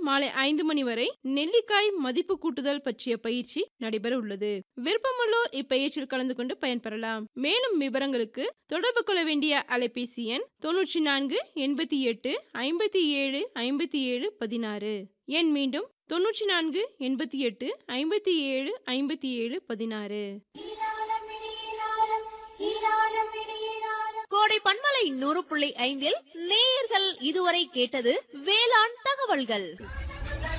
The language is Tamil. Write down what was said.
மாலை 5 மணி வரை நெல்லிக்காய் மதிப்பு கூட்டுதல் பற்றிய பயிற்சி நடைபெற உள்ளது. விருப்பமுள்ளோர் இப்பயிற்சியில் கலந்து கொண்டு பயன்பெறலாம். மேலும் விவரங்களுக்கு தொடர்பு கொள்ள வேண்டிய அலைபேசி எண் 94 88 57 57 16. எண் மீண்டும் 94 88 57 57 16. கோடை பண்பலை 100.5 நேயர்கள் இதுவரை கேட்டது வேளாண் தகவல்கள்.